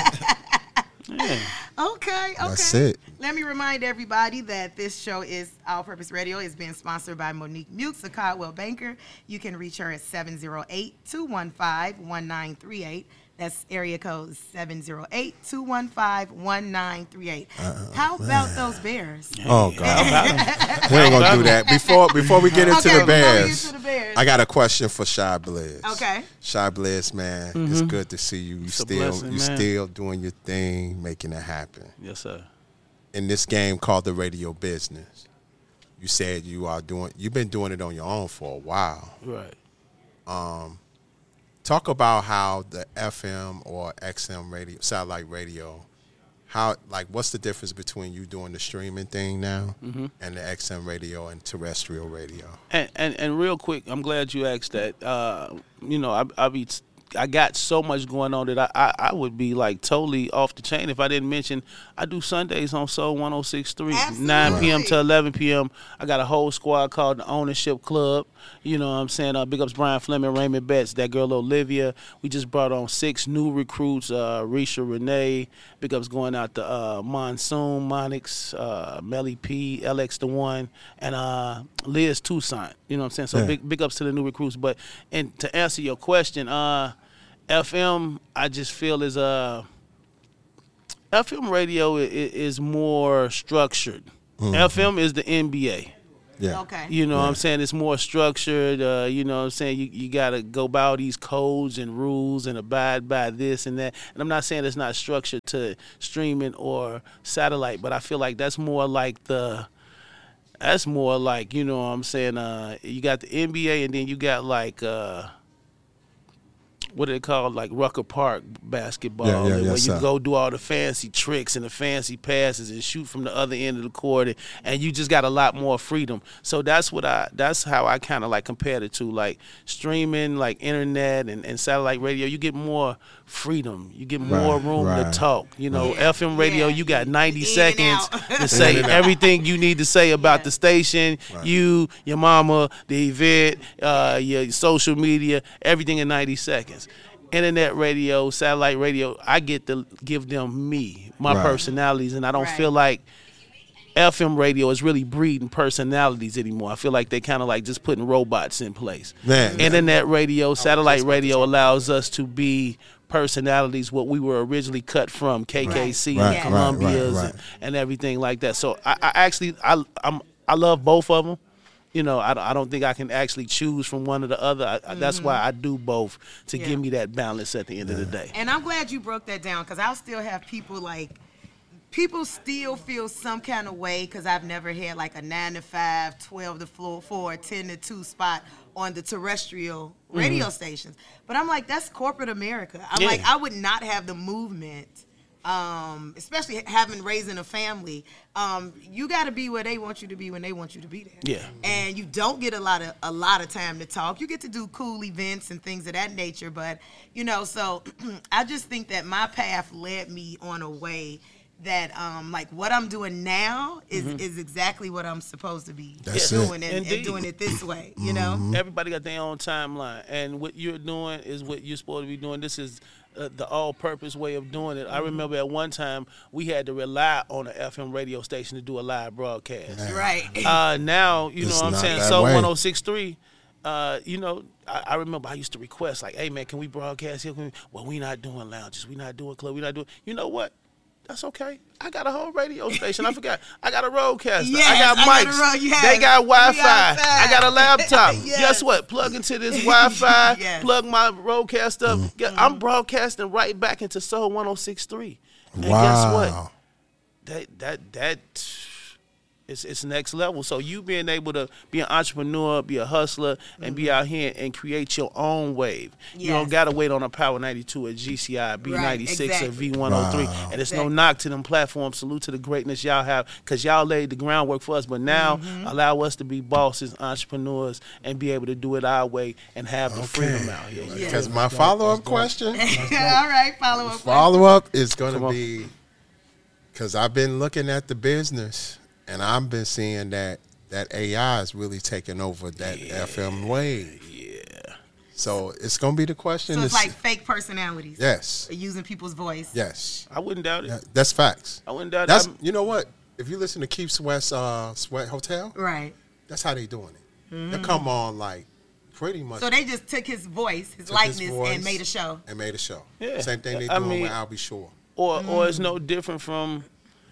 Yeah. Okay, okay. That's it. Let me remind everybody that this show is All Purpose Radio is being sponsored by Monique Mukes, a Caldwell banker. You can reach her at seven zero eight, two one five, one nine three eight. That's area code seven zero eight, two one five, one nine three eight. How about those Bears? Oh God, we ain't gonna do that. Before before we get into Okay, the before we get Bears, to the Bears. I got a question for Shy Bliss. Okay. Shy Bliss, man, it's good to see you. You a still blessing, you man. still doing your thing, making it happen Yes, sir. in this game called the radio business. You said you are doing. You've been doing it on your own for a while. Right. Talk about how the F M or X M radio, satellite radio, how like what's the difference between you doing the streaming thing now Mm-hmm. and the X M radio and terrestrial radio? And, and and real quick, I'm glad you asked that. Uh, you know, I I be I got so much going on that I, I I would be like totally off the chain if I didn't mention I do Sundays on Soul one oh six point three, nine p.m. to eleven p.m. I got a whole squad called the Ownership Club. You know what I'm saying? Uh, big ups Brian Fleming, Raymond Betts, that girl Olivia. We just brought on six new recruits, uh, Risha Renee. Big ups going out to uh, Monsoon, Monix, uh, Melly P, L X the One, and uh, Liz Toussaint. You know what I'm saying? So Yeah. big big ups to the new recruits. But and to answer your question, uh, F M, I just feel is uh F M radio is, is more structured. Mm-hmm. F M is the N B A. Yeah. Okay. You know yeah. what I'm saying? It's more structured. Uh, you know what I'm saying? You, you got to go by all these codes and rules and abide by this and that. And I'm not saying it's not structured to streaming or satellite, but I feel like that's more like the – that's more like, you know what I'm saying, uh, you got the N B A and then you got like uh, – what are they called, like Rucker Park basketball, yeah, yeah, where yes, you sir. go do all the fancy tricks and the fancy passes and shoot from the other end of the court, and, and you just got a lot more freedom. So that's what I, that's how I kind of like compared it to, like streaming, like internet and, and satellite radio. You get more freedom, you get more Right, room right. to talk. You know, Yeah, F M radio, yeah. you got ninety In and seconds out. to say In and out. everything you need to say about Yeah. the station, Right. you, your mama, the event, uh, your social media, everything in ninety seconds. Internet radio, satellite radio, I get to give them me, my Right. personalities, and I don't Right. feel like F M radio is really breeding personalities anymore. I feel like they kind of like just putting robots in place. Man. Internet radio, satellite radio allows us to be personalities, what we were originally cut from, K K C, Right, and right, Columbia's, right, right. And, and everything like that. So I, I actually, I, I'm, I love both of them. You know, I, I don't think I can actually choose from one or the other. I, I, that's why I do both, to Yeah. give me that balance at the end of the day. And I'm glad you broke that down, because I'll still have people like, people still feel some kind of way because I've never had like a nine to five, twelve to four, ten to two spot on the terrestrial radio stations. But I'm like, that's corporate America. I'm Yeah. like, I would not have the movement, um, especially having raising a family. Um, you got to be where they want you to be when they want you to be there. Yeah. And you don't get a lot of a lot of time to talk. You get to do cool events and things of that nature, but you know, so I just think that my path led me on a way that um like what I'm doing now is is exactly what I'm supposed to be That's doing it. and, and Indeed. doing it this way, you know. Everybody got their own timeline, and what you're doing is what you're supposed to be doing. This is uh, the all-purpose way of doing it. I remember at one time we had to rely on an F M radio station to do a live broadcast. Right. Uh, now, you It's know what I'm not saying? that So way. one oh six point three, uh, you know, I, I remember I used to request, like, hey, man, can we broadcast here? Can we? Well, we not doing lounges. We not doing club. We not doing. You know what? That's okay. I got a whole radio station. I forgot. I got a roadcaster. Yes, I got I got a mics. road- yes. They got Wi-Fi. We outside. I got a laptop. Yes. Guess what? Plug into this Wi-Fi. Yes. Plug my roadcast up. Mm-hmm. Get- I'm broadcasting right back into Soul one oh six point three. And Wow. guess what? That that that it's it's next level. So you being able to be an entrepreneur, be a hustler, and be out here and create your own wave. You don't Yes. gotta wait on a Power ninety-two, a G C I, B ninety-six, Right, or exactly. V one oh three. Wow. And it's no Exactly. knock to them platforms. Salute to the greatness y'all have, because y'all laid the groundwork for us. But now allow us to be bosses, entrepreneurs, and be able to do it our way and have the freedom out here. Yeah. Because my follow-up question, All right, follow up. follow-up is going Come to on. be, because I've been looking at the business, and I've been seeing that that A I is really taking over that F M wave. Yeah. So it's going to be the question. So it's is- like fake personalities. yes, Using people's voice. yes, I wouldn't doubt it. Yeah, that's facts. I wouldn't doubt That's it. you know what? If you listen to Keith Sweat's uh, Sweat Hotel, Right. that's how they doing it. They come on like pretty much So they just took his voice, his took his likeness, voice and made a show. and made a show. Yeah. Same thing they I doing mean- with I'll Be Sure. or or it's no different from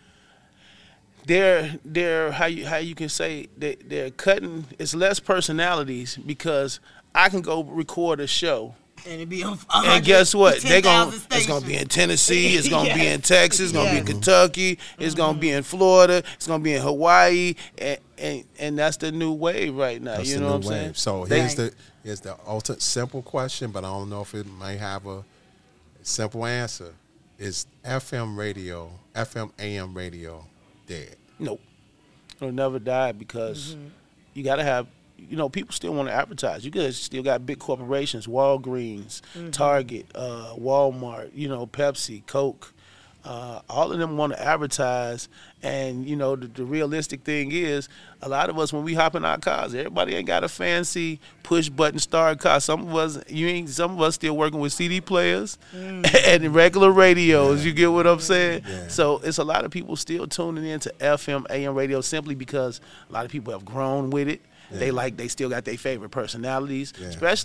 they're they're how you how you can say they they're cutting. It's less personalities, because I can go record a show, And it'd be on and guess what? They're gonna ten thousand it's gonna be in stations. Tennessee, it's gonna be Yes. in Texas, it's gonna be in Yes. Kentucky, it's gonna be in Florida, it's gonna be in Hawaii, and and, and that's the new wave right now. That's you the know new what I'm saying? wave. So They- here's the here's the ultimate simple question, but I don't know if it might have a simple answer. Is F M radio, F M A M radio dead? Nope. It'll never die, because you got to have, you know, people still want to advertise. You guys still got big corporations, Walgreens, Target, uh, Walmart, you know, Pepsi, Coke. Uh, all of them want to advertise. And, you know, the, the realistic thing is, a lot of us, when we hop in our cars, everybody ain't got a fancy push-button start car. Some of us, you ain't. Some of us still working with C D players and regular radios. You get what I'm saying? Yeah. So it's a lot of people still tuning into F M, A M radio simply because a lot of people have grown with it. They like, they still got their favorite personalities, Yeah. especially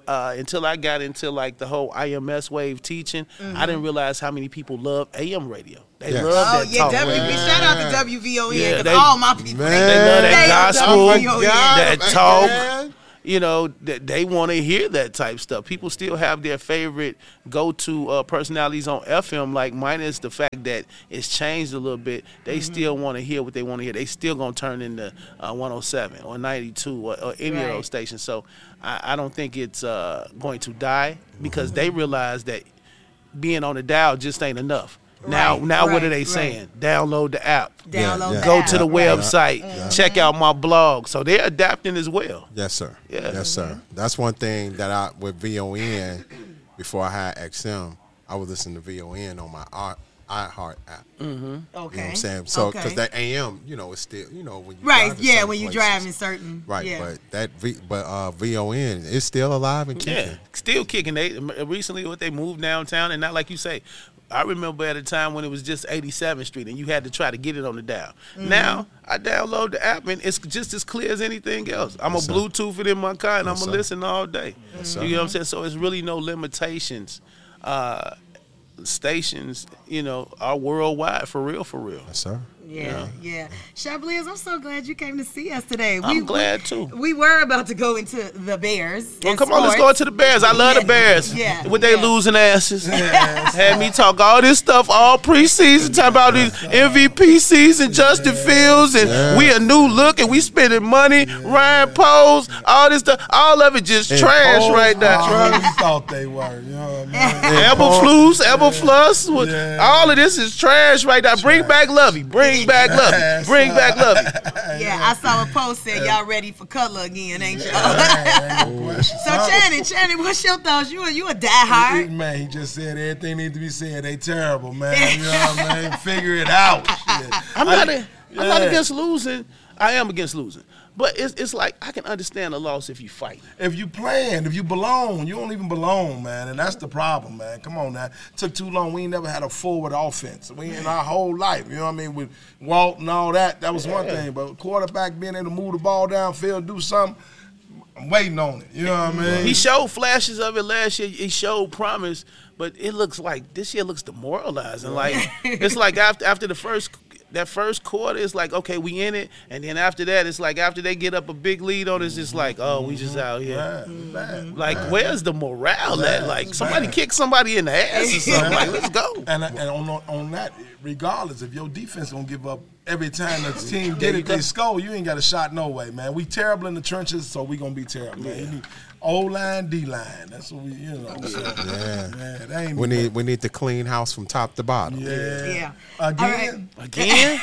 uh, until I got into like the whole I M S wave teaching, mm-hmm. I didn't realize how many people love A M radio. They yes. love oh, that yeah, talk W V. radio. Shout out to W V O N Yeah, because they- all my people Man. They love that They gospel, love W V O N. that God, talk. man. You know, that they want to hear that type stuff. People still have their favorite go-to uh, personalities on F M, like minus the fact that it's changed a little bit. They mm-hmm. still want to hear what they want to hear. They still gonna turn into uh, one oh seven or ninety-two or, or any Right. of those stations. So I, I don't think it's uh, going to die because they realize that being on the dial just ain't enough. Now, Right, now, what right, are they right. saying? Download the app. Download yeah. the Go app. to the Right. website. Mhm. Check out my blog. So they're adapting as well. Yes, sir. Yeah. Yes, sir. That's one thing that I with V O N before I had X M, I would listen to V O N on my i iHeart app. Okay. You know what I'm saying? So because Okay. that A M, you know, it's still, you know, when you Right, drive in yeah, certain when you're places. driving certain. Right, yeah. but that v, but uh, V O N is still alive and kicking. Yeah, still kicking. They recently what they moved downtown, and not like you say. I remember at a time when it was just eighty-seventh Street, and you had to try to get it on the dial. Mm-hmm. Now I download the app, and it's just as clear as anything else. I'm Yes, gonna sir. Bluetooth it in my car, and Yes, I'm gonna sir. listen all day. sir. You know what I'm saying? So it's really no limitations. Uh, stations, you know, are worldwide for real, for real. Yes, sir. Yeah, yeah. Shabliz, I'm so glad you came to see us today. I'm glad too. We were about to go into the Bears. Well, and come on, let's go sports. into the Bears. I love Yeah, the Bears. yeah, With they yeah. losing asses. Had me talk all this stuff all preseason, talking about these M V P season, Justin Fields, and Yeah. we a new look, and we spending money, Ryan Poles, all this stuff. All of it just And trash Poles, right now. Travis thought they were, you know what I mean? Eberflus, Eberflus, with- Yeah. all of this is trash right now. Bring back Lovey. Bring back Lovey. Bring back Lovey. Yeah, I saw a post said y'all ready for Cutler again, ain't y'all? Ain't no question. So Channing, Channing, what's your thoughts? You a you a diehard? Man, he just said everything needs to be said. They terrible, man. You know what I mean? Figure it out. Shit. I'm not, a, I'm not yeah. against losing. I am against losing. But it's, it's like I can understand a loss if you fight. If you playing, if you belong, you don't even belong, man. And that's the problem, man. Come on now. Took too long. We ain't never had a forward offense. We in our whole life, you know what I mean? With Walt and all that, that was one thing. But quarterback being able to move the ball downfield, do something, I'm waiting on it. You know what I mean? He showed flashes of it last year. He showed promise, but it looks like this year looks demoralizing. Like it's like after after the first that first quarter, it's like okay, we in it, and then after that, it's like after they get up a big lead on us, it's like oh, we just out here. Bad, bad. Like where's the morale at? Like somebody kick somebody in the ass or something. Like let's go. And, and on, on that, regardless, if your defense don't give up every time the team get it, they score, you ain't got a shot no way, man. We terrible in the trenches, so we gonna be terrible, man. You need O-line, D-line. That's what we, you know. So, Yeah. man, that ain't We need we need to clean house from top to bottom. Yeah. Yeah. Again. Again,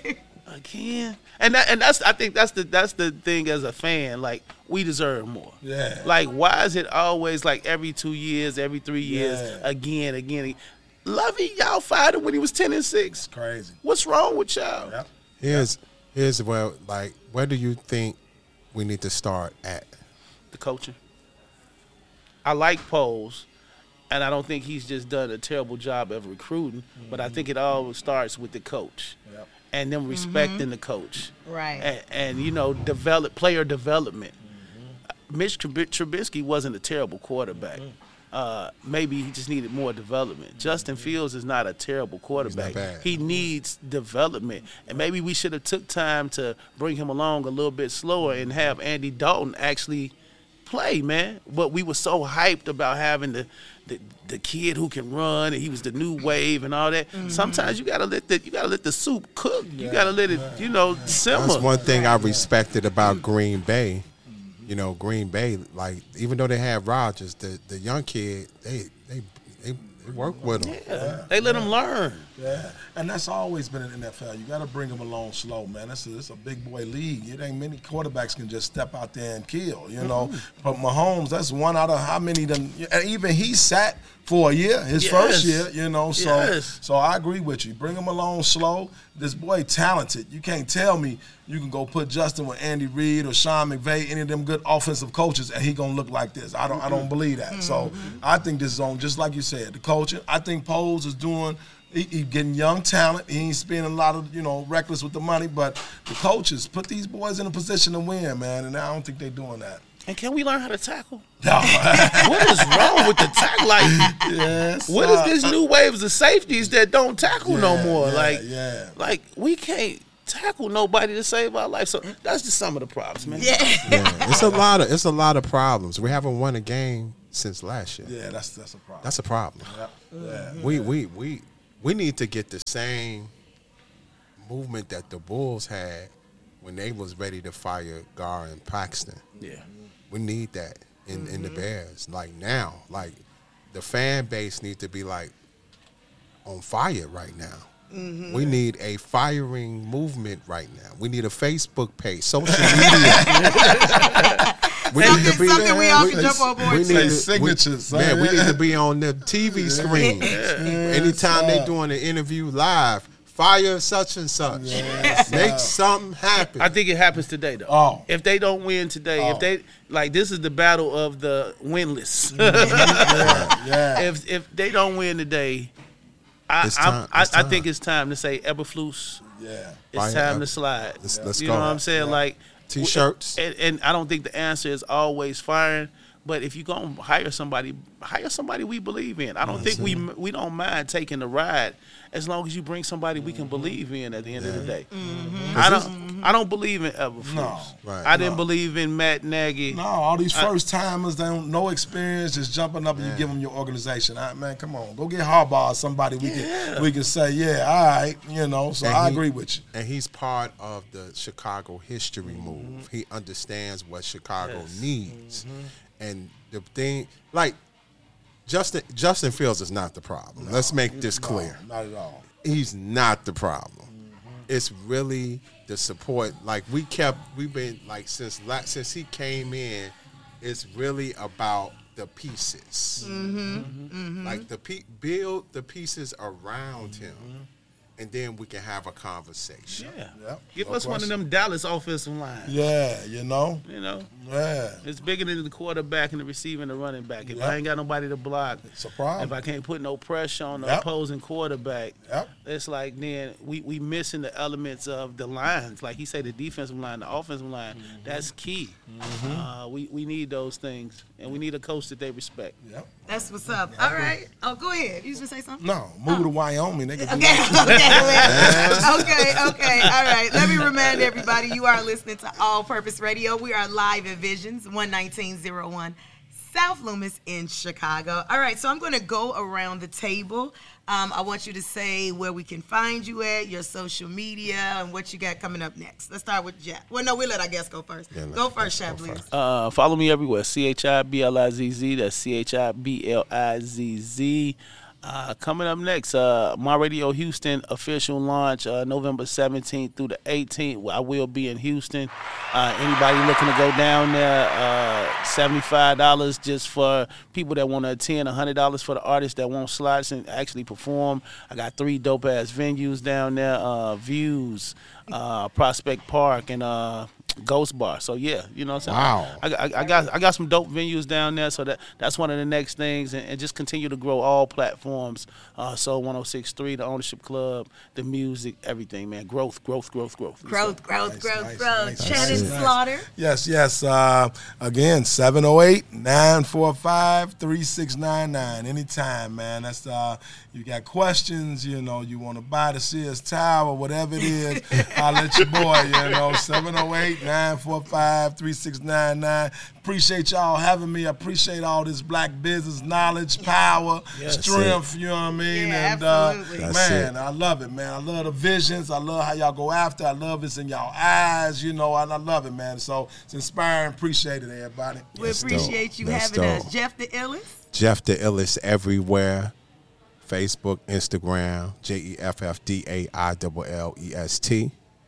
again, and that, and that's I think that's the that's the thing as a fan. Like we deserve more. Yeah. Like why is it always like every two years, every three years, Yeah. again, again? Lovey, y'all fired him when he was ten and six. Crazy. What's wrong with y'all? Yep. Here's here's where like where do you think we need to start at? The coaching. I like Poles, and I don't think he's just done a terrible job of recruiting. Mm-hmm. But I think it all starts with the coach, Yep. and them respecting the coach. Right. and, and you know, develop player development. Mm-hmm. Mitch Trub- Trubisky wasn't a terrible quarterback. Mm-hmm. Uh, maybe he just needed more development. Mm-hmm. Justin Fields is not a terrible quarterback. bad. He needs development, and maybe we should have took time to bring him along a little bit slower and have Andy Dalton actually play, man. But we were so hyped about having the the, the kid who can run, and he was the new wave and all that. Mm-hmm. Sometimes you gotta let the you gotta let the soup cook. You gotta let it, you know, simmer. That's one thing I respected about Green Bay. You know, Green Bay, like even though they have Rodgers, the the young kid, they they they, they work with him. Yeah. They let him learn. Yeah, and that's always been in the N F L. You got to bring them along slow, man. It's a, it's a big boy league. It ain't many quarterbacks can just step out there and kill, you know. Mm-hmm. But Mahomes, that's one out of how many? Done, and even he sat for a year, his Yes. first year, you know. So, Yes. so I agree with you. Bring him along slow. This boy talented. You can't tell me you can go put Justin with Andy Reid or Sean McVay, any of them good offensive coaches, and he gonna look like this. I don't, I don't believe that. So I think this is on, just like you said, the coaching. I think Poles is doing. He, he getting young talent. He ain't spending a lot of, you know, reckless with the money. But the coaches put these boys in a position to win, man. And I don't think they're doing that. And can we learn how to tackle? No. What is wrong with the tackle? Like, Yes, what uh, is this new waves of safeties that don't tackle no Yeah, more? yeah, like, yeah. like we can't tackle nobody to save our life. So that's just some of the problems, man. Yeah. Yeah, it's a lot of it's a lot of problems. We haven't won a game since last year. Yeah, that's that's a problem. That's a problem. Yep. Yeah. We we we we need to get the same movement that the Bulls had when they was ready to fire Gar and Paxton. Yeah. We need that in, in the Bears. Like now, like the fan base needs to be like on fire right now. We need a firing movement right now. We need a Facebook page, social media. we Something- something we all can jump on board we to. need Say to- signatures, we- Man, we yeah. need to be on the T V screen. Anytime they doing an interview live, fire such and such. Make something happen. I think it happens today, though. Oh. If they don't win today, Oh. if they like, this is the battle of the winless. Yeah. If if they don't win today, I It's I'm- time- I, it's I time. think it's time to say Eberflus. Yeah. It's Fire time Eber- to slide. Let's- let's you go. know what I'm saying? Like T-shirts. and, and I don't think the answer is always firing. But if you're gonna hire somebody, hire somebody we believe in. I don't think we we don't mind taking the ride as long as you bring somebody we can believe in at the end of the day. I don't I don't believe in Eberflus. No. Right. I didn't No. believe in Matt Nagy. No, all these first timers, they don't no experience, just jumping up and you give them your organization. All right, man, come on, go get Harbaugh, or somebody we can we can say, yeah, all right, you know. So And I he- agree with you. And he's part of the Chicago history move. He understands what Chicago Yes. needs. And the thing, like, Justin Justin Fields is not the problem. Let's make this clear. No, not at all. He's not the problem. It's really the support. Like, we kept, we've been, like, since la- since he came in, it's really about the pieces. Like, the pe- build the pieces around him, and then we can have a conversation. Yeah. Yep, Give no us one of them Dallas offensive lines. Yeah, you know. You know, Yeah. it's bigger than the quarterback and the receiver and the running back. If Yep. I ain't got nobody to block, It's a problem. if I can't put no pressure on the Yep. opposing quarterback, Yep. it's like then we we missing the elements of the lines. Like he said, the defensive line, the offensive line, that's key. Uh, we we need those things, and we need a coach that they respect. Yep. That's what's up. All right. Oh, go ahead. You was gonna say something? No, move to Wyoming. They can do Okay, that. okay, okay, okay. All right. Let me remind everybody you are listening to All Purpose Radio. We are live at Visions, one nineteen oh one South Loomis in Chicago. All right, so I'm going to go around the table. Um, I want you to say where we can find you at, your social media, and what you got coming up next. Let's start with Jack. Well, no, we'll let our guest go first. Yeah, let- go first, go Shaq, please. first. Uh, follow me everywhere. C H I B L I Z Z. That's C H I B L I Z Z. Uh, coming up next, uh, My Radio Houston official launch uh, November seventeenth through the eighteenth. I will be in Houston. Uh, anybody looking to go down there, uh, seventy-five dollars just for people that want to attend, one hundred dollars for the artists that want slots and actually perform. I got three dope-ass venues down there, uh, Views, uh, Prospect Park, and uh, Ghost Bar. So, yeah, you know what I'm saying? Wow. I, I, I got I got some dope venues down there, so that that's one of the next things, and, and just continue to grow all platforms. Uh, so one oh six point three, the Ownership Club, the music, everything, man. Growth, growth, growth, growth. Growth, growth, Nice, growth, nice, growth. nice. Shannon Nice, nice. Slaughter. Yes, yes. Uh, again, seven oh eight, nine four five, three six nine nine. Anytime, man. That's uh, you got questions, you know, you want to buy the Sears Tower, whatever it is, I'll let your boy, you know, seven oh eight, nine four five, three six nine nine. Appreciate y'all having me. I appreciate all this black business knowledge, power, Yes. strength, you know what I mean? Yeah, and absolutely. uh, That's man, it. I love it, man. I love the visions. I love how y'all go after. I love it's in y'all eyes, you know, and I love it, man. So it's inspiring. Appreciate it, everybody. We That's appreciate dope. you That's having us. dope. Jeff the Illest. Jeff the Illest everywhere. Facebook, Instagram, J E F F D A I L L E S T.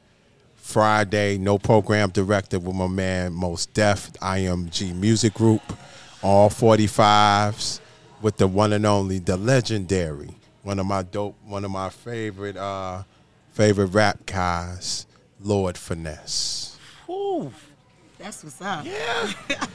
Friday, no program director with my man Most Def, I M G Music Group. All forty-fives with the one and only, the legendary, one of my dope, one of my favorite, uh, favorite rap guys, Lord Finesse. Whew. That's what's up. Yeah.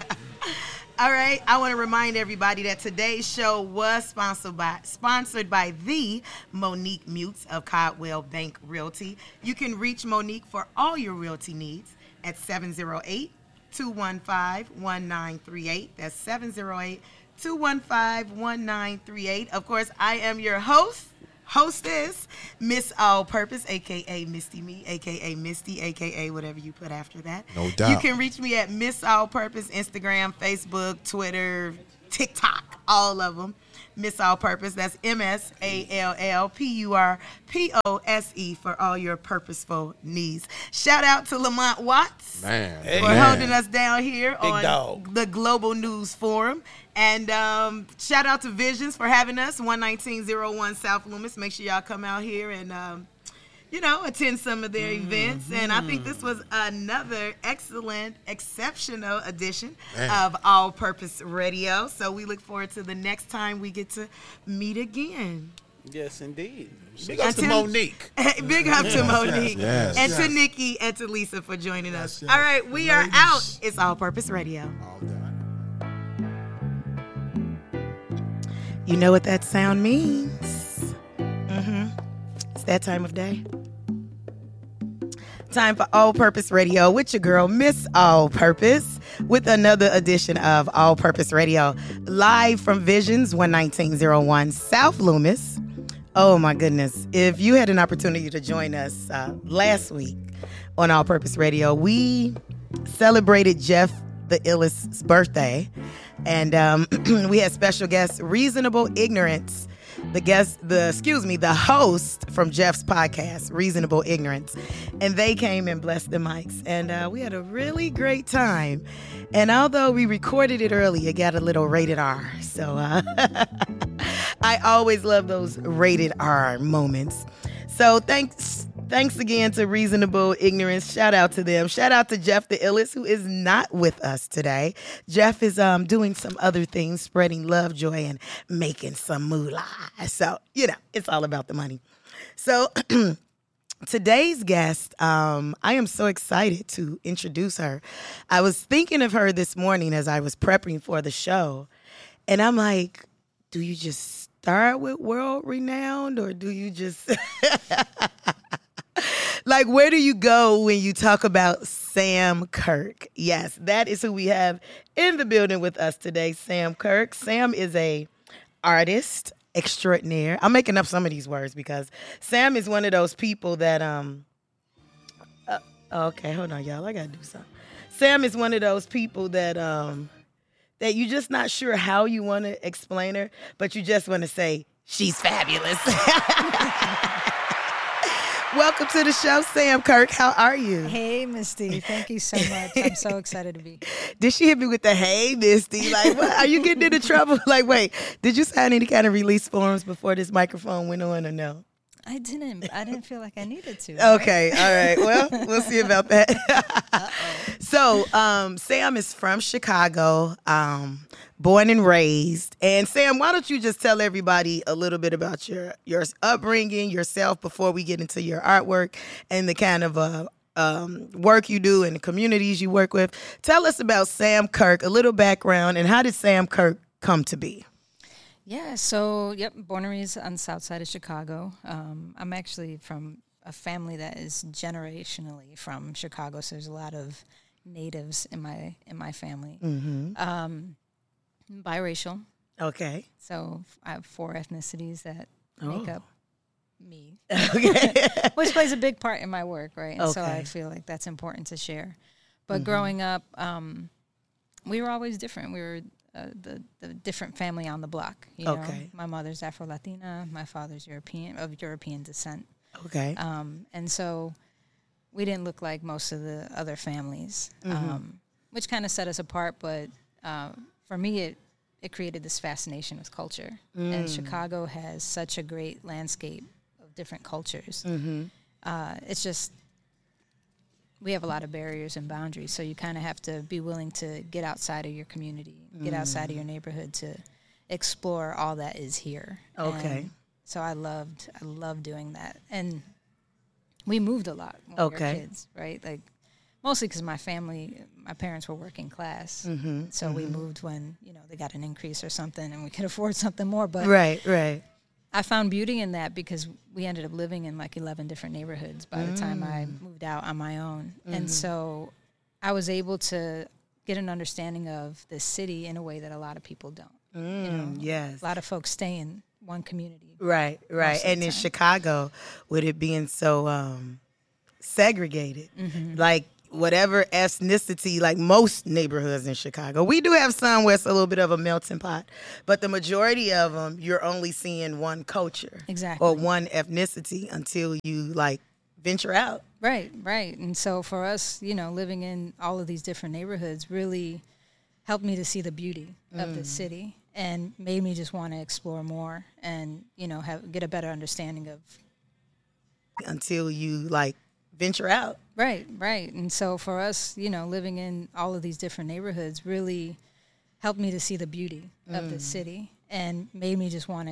All right, I want to remind everybody that today's show was sponsored by sponsored by the Monique Mutes of Caldwell Bank Realty. You can reach Monique for all your realty needs at seven oh eight, two one five, one nine three eight. That's seven oh eight, two one five, one nine three eight. Of course, I am your host, hostess, Miss All Purpose, a k a. Misty Me, a k a. Misty, a k a whatever you put after that. No doubt. You can reach me at Miss All Purpose, Instagram, Facebook, Twitter, TikTok, all of them. Miss All Purpose. That's M S A L L P U R P O S E for all your purposeful needs. Shout out to Lamont Watts Man. for Man. holding us down here Big on dog. the Global News Forum. And um, shout out to Visions for having us, one nineteen oh one South Loomis. Make sure y'all come out here and, um, you know, attend some of their events. And I think this was another excellent, exceptional edition Man. of All Purpose Radio. So we look forward to the next time we get to meet again. Yes, indeed. Big up to Until- Monique. Big up to Monique Yes. and to Yes. Nikki and to Lisa for joining us. Yes, yes. All right, we are Ladies. out. It's All Purpose Radio. All done. You know what that sound means? Mm-hmm. It's that time of day. Time for All Purpose Radio with your girl, Miss All Purpose, with another edition of All Purpose Radio, live from Visions, one nineteen oh one South Loomis. Oh my goodness. If you had an opportunity to join us uh, last week on All Purpose Radio, we celebrated Jeff the Illest's birthday. And um, we had special guest, Reasonable Ignorance, the guest, the excuse me, the host from Jeff's podcast, Reasonable Ignorance, and they came and blessed the mics, and uh, we had a really great time. And although we recorded it early, it got a little rated R. So uh, I always love those rated R moments. So thanks. Thanks again to Reasonable Ignorance. Shout out to them. Shout out to Jeff the Illest, who is not with us today. Jeff is um, doing some other things, spreading love, joy, and making some moolah. So, you know, it's all about the money. So today's guest, um, I am so excited to introduce her. I was thinking of her this morning as I was prepping for the show, and I'm like, do you just start with world renowned, or do you just... Like, where do you go when you talk about Sam Kirk? Yes, that is who we have in the building with us today, Sam Kirk. Sam is a artist extraordinaire. I'm making up some of these words because Sam is one of those people that, um, uh, okay, hold on, y'all. I got to do something. Sam is one of those people that, um, that you're just not sure how you want to explain her, but you just want to say, she's fabulous. Welcome to the show, Sam Kirk. How are you? Hey, Misty. Thank you so much. I'm so excited to be here. Did she hit me with the hey, Misty? Like, what? Are you getting into trouble? Like, wait, did you sign any kind of release forms before this microphone went on or no? I didn't. I didn't feel like I needed to. Okay, all right. Well, we'll see about that. So, um, Sam is from Chicago, um, born and raised. And Sam, why don't you just tell everybody a little bit about your your upbringing, yourself, before we get into your artwork and the kind of uh, um, work you do and the communities you work with. Tell us about Sam Kirk, a little background, and how did Sam Kirk come to be? Yeah, so, yep, born and raised on the south side of Chicago. Um, I'm actually from a family that is generationally from Chicago, so there's a lot of natives in my in my family. Mm-hmm. Um, biracial, Okay. so I have four ethnicities that make Oh. up me, Okay. which plays a big part in my work, right? And so Okay. I feel like that's important to share. But Mm-hmm. growing up, um, we were always different. We were uh, the the different family on the block. You know? Okay. My mother's Afro Latina. My father's European of European descent. Okay. Um, and so we didn't look like most of the other families, Mm-hmm. um, which kind of set us apart. But uh, for me, it it created this fascination with culture. Mm. And Chicago has such a great landscape of different cultures. Mm-hmm. Uh, it's just we have a lot of barriers and boundaries, so you kind of have to be willing to get outside of your community, get outside of your neighborhood to explore all that is here. Okay. And so I loved, I loved doing that, and we moved a lot when Okay. we were kids, right? Like mostly because my family, my parents were working class, Mm-hmm. so we moved when you know they got an increase or something, and we could afford something more. But Right, right. I found beauty in that because we ended up living in like eleven different neighborhoods by the time I moved out on my own. And so I was able to get an understanding of the city in a way that a lot of people don't. Mm, you know, yes. A lot of folks stay in one community. Right, right. most of And the in time. Chicago, with it being so um, segregated, Mm-hmm. like whatever ethnicity, like most neighborhoods in Chicago, we do have some where it's a little bit of a melting pot, but the majority of them, you're only seeing one culture Exactly. or one ethnicity until you like venture out. Right, right. And so for us, you know, living in all of these different neighborhoods really helped me to see the beauty of the city and made me just want to explore more and, you know, have get a better understanding of. Until you like venture out. Right, right. And so for us, you know, living in all of these different neighborhoods really helped me to see the beauty of the city and made me just want to